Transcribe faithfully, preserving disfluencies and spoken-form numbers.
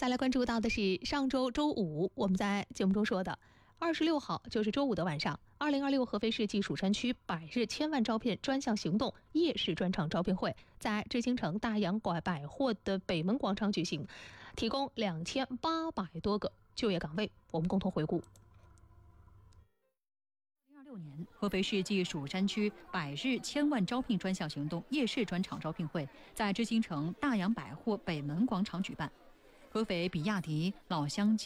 再来关注到的是上周周五我们在节目中说的二十六号，就是周五的晚上，二零二六合肥市冀蜀山区百日千万招聘专项行动夜市专场招聘会在知青城大洋百货的北门广场举行，提供两千八百多个就业岗位。我们共同回顾。 二零二六年合肥市冀蜀山区百日千万招聘专项行动夜市专场招聘会在知青城大洋百货北门广场举办。合肥比亚迪、老乡